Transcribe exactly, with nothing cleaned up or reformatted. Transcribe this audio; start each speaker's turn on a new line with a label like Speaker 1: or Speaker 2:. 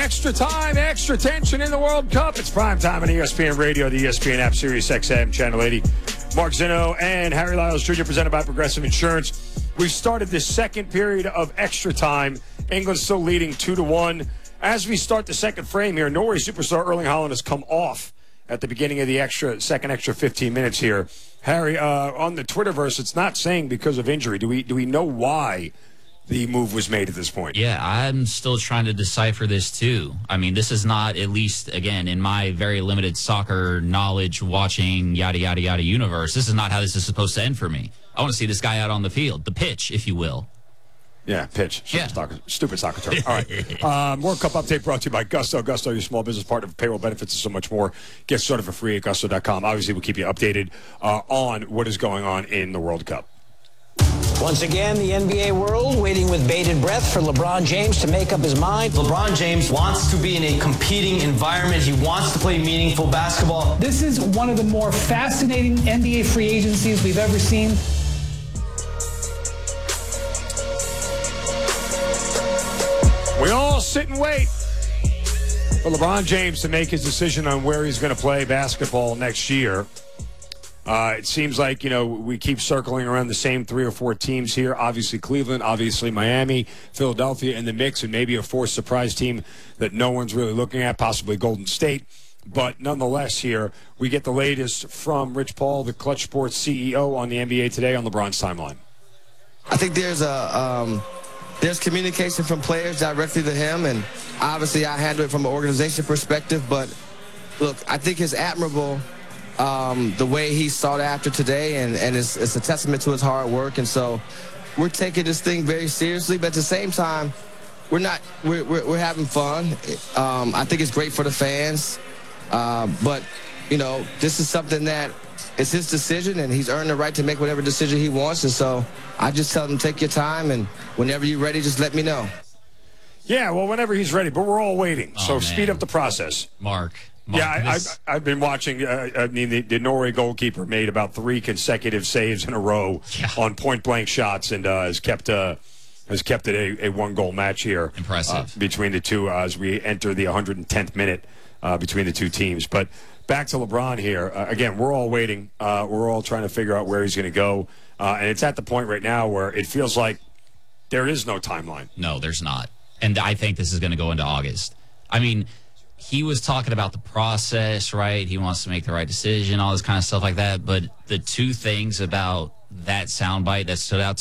Speaker 1: Extra time, extra tension in the World Cup. It's prime time on E S P N Radio, the E S P N app, Sirius X M, Channel eighty. Mark Zinno and Harry Lyles Junior presented by Progressive Insurance. We started this second period of extra time. England still leading two to one. As we start the second frame here, Norway superstar Erling Haaland has come off at the beginning of the extra second extra fifteen minutes here. Harry, uh, on the Twitterverse, it's not saying because of injury. Do we do we know why the move was made at this point?
Speaker 2: Yeah, I'm still trying to decipher this too. I mean, this is not, at least, again, in my very limited soccer knowledge, watching, yada, yada, yada universe, this is not how this is supposed to end for me. I want to see this guy out on the field, the pitch, if you will.
Speaker 1: Yeah, pitch. Stupid,
Speaker 2: Yeah.
Speaker 1: Soccer, stupid soccer term. All right. um, World Cup update brought to you by Gusto. Gusto, your small business partner for payroll benefits and so much more. Get started for free at gusto dot com. Obviously, we'll keep you updated uh, on what is going on in the World Cup.
Speaker 3: Once again, the N B A world waiting with bated breath for LeBron James to make up his mind.
Speaker 4: LeBron James wants to be in a competing environment. He wants to play meaningful basketball.
Speaker 5: This is one of the more fascinating N B A free agencies we've ever seen.
Speaker 1: We all sit and wait for LeBron James to make his decision on where he's going to play basketball next year. Uh, it seems like, you know, we keep circling around the same three or four teams here. Obviously Cleveland, obviously Miami, Philadelphia in the mix, and maybe a fourth surprise team that no one's really looking at, possibly Golden State. But nonetheless here, we get the latest from Rich Paul, the Clutch Sports C E O on the N B A Today on LeBron's timeline.
Speaker 6: I think there's a um, there's communication from players directly to him, and obviously I handle it from an organization perspective. But, look, I think it's admirable Um, the way he sought after today, and, and it's, it's a testament to his hard work. And so we're taking this thing very seriously, but at the same time, we're not, we're, we're, we're having fun. Um, I think it's great for the fans. Uh, but, you know, this is something that it's his decision, and he's earned the right to make whatever decision he wants. And so I just tell him, take your time, and whenever you're ready, just let me know.
Speaker 1: Yeah, well, whenever he's ready, but we're all waiting.
Speaker 2: Oh,
Speaker 1: so
Speaker 2: man.
Speaker 1: speed up the process.
Speaker 2: Mark. Mark
Speaker 1: Yeah, I,
Speaker 2: this...
Speaker 1: I, I've been watching. Uh, I mean, the, the Norway goalkeeper made about three consecutive saves in a row
Speaker 2: yeah.
Speaker 1: on point-blank shots, and uh, has kept uh, has kept it a, a one-goal match here.
Speaker 2: Impressive.
Speaker 1: Uh, between the two uh, as we enter the one hundred tenth minute uh, between the two teams. But back to LeBron here. Uh, again, we're all waiting. Uh, we're all trying to figure out where he's going to go, uh, and it's at the point right now where it feels like there is no timeline.
Speaker 2: No, there's not. And I think this is going to go into August. I mean, he was talking about the process, right? He wants to make the right decision, all this kind of stuff like that. But the two things about that soundbite that stood out